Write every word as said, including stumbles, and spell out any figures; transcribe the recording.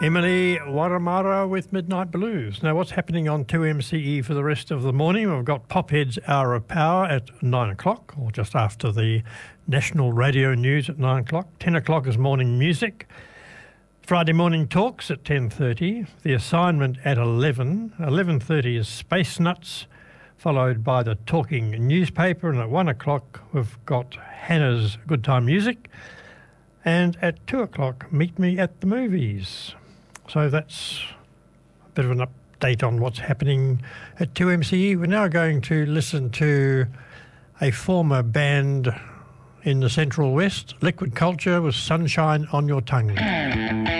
Emily Waramara with Midnight Blues. Now, what's happening on two M C E for the rest of the morning? We've got Pophead's Hour of Power at nine o'clock, or just after the national radio news at nine o'clock. ten o'clock is morning music. Friday morning talks at ten thirty. The assignment at eleven. eleven thirty is Space Nuts, followed by the Talking Newspaper. And at one o'clock, we've got Hannah's Good Time Music. And at two o'clock, Meet Me at the Movies. So that's a bit of an update on what's happening at two M C E. We're now going to listen to a former band in the Central West, Liquid Culture, with Sunshine on Your Tongue.